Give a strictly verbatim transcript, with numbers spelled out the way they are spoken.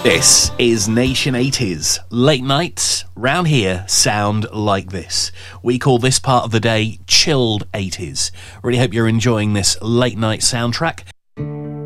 This is Nation eighties. Late nights round here sound like this. We call this part of the day chilled eighties. Really hope you're enjoying this late night soundtrack.